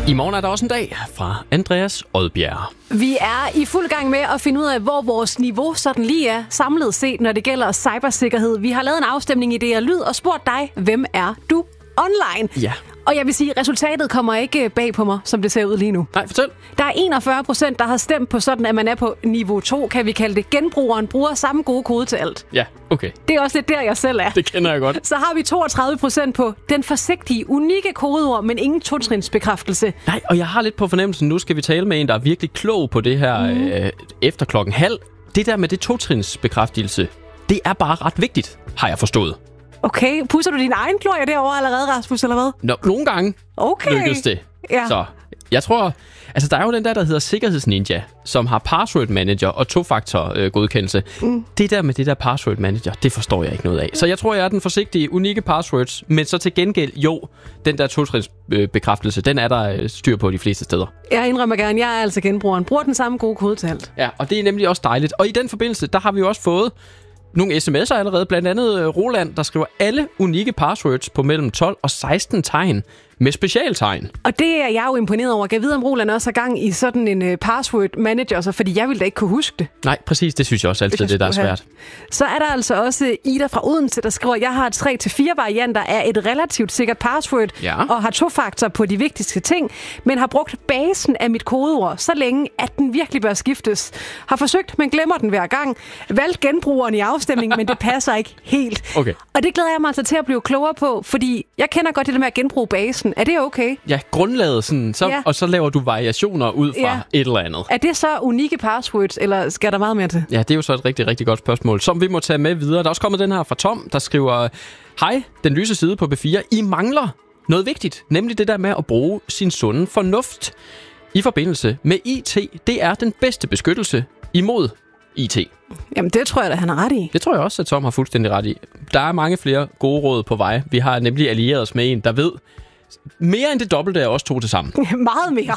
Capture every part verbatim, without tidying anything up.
I morgen er der også en dag fra Andreas Odbjerg. Vi er i fuld gang med at finde ud af, hvor vores niveau sådan lige er samlet set, når det gælder cybersikkerhed. Vi har lavet en afstemning i D R Lyd og spurgt dig, hvem er du online? Ja. Og jeg vil sige, at resultatet kommer ikke bag på mig, som det ser ud lige nu. Nej, fortæl. Der er enogfyrre procent, der har stemt på sådan, at man er på niveau to, kan vi kalde det. Genbrugeren bruger samme gode kode til alt. Ja, okay. Det er også lidt der, jeg selv er. Det kender jeg godt. Så har vi toogtredive procent på den forsigtige, unikke kodeord, men ingen totrinsbekræftelse. Nej, og jeg har lidt på fornemmelsen, nu skal vi tale med en, der er virkelig klog på det her mm. øh, efter klokken halv. Det der med det totrinsbekræftelse, det er bare ret vigtigt, har jeg forstået. Okay, pusser du din egen glorie derovre allerede, Rasmus, eller hvad? Nå, nogle gange okay. lykkes det. Ja. Så jeg tror, altså der er jo den der, der hedder Sikkerhedsninja, som har password manager og tofaktor øh, godkendelse. Mm. Det der med det der password manager, det forstår jeg ikke noget af. Så jeg tror, jeg er den forsigtige, unikke passwords, men så til gengæld, jo, den der totrinsbekræftelse, den er der øh, styr på de fleste steder. Jeg indrømmer gerne, jeg er altså genbrugeren. Bruger den samme gode kode til alt. Ja, og det er nemlig også dejligt. Og i den forbindelse, der har vi jo også fået nogle sms'er allerede, blandt andet Roland, der skriver alle unikke passwords på mellem tolv og seksten tegn med specialtegn. Og det er jeg jo imponeret over. Jeg ved, om Roland også har gang i sådan en uh, password manager, så, fordi jeg ville da ikke kunne huske det. Nej, præcis. Det synes jeg også altid, det der er svært. Have. Så er der altså også Ida fra Odense, der skriver, jeg har tre til fire varianter af et relativt sikkert password, ja. og har to-faktor på de vigtigste ting, men har brugt basen af mit kodeord så længe, at den virkelig bør skiftes. Har forsøgt, men glemmer den hver gang. Valgt genbrugeren i afstemningen, men det passer ikke helt. Okay. Og det glæder jeg mig altså til at blive klogere på, fordi jeg kender godt det der med at genbruge basen. Er det okay? Ja, grundlaget sådan, så, ja. Og så laver du variationer ud fra ja. et eller andet. Er det så unikke passwords, eller skal der meget mere til? Ja, det er jo så et rigtig, rigtig godt spørgsmål, som vi må tage med videre. Der er også kommet den her fra Tom, der skriver, hej, den lyse side på B fire. I mangler noget vigtigt, nemlig det der med at bruge sin sunde fornuft i forbindelse med I T. Det er den bedste beskyttelse imod I T. Jamen, det tror jeg da, han har ret i. Det tror jeg også, at Tom har fuldstændig ret i. Der er mange flere gode råd på vej. Vi har nemlig allieret os med en, der ved mere end det dobbelte af os to til sammen. Meget mere.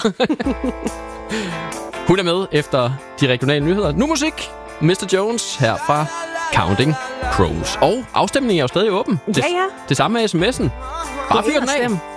Hun er med efter de regionale nyheder. Nu musik. mister Jones her fra Counting Crows. Og afstemningen er jo stadig åben. Ja, ja. Det samme med sms'en. Bare fyr den af.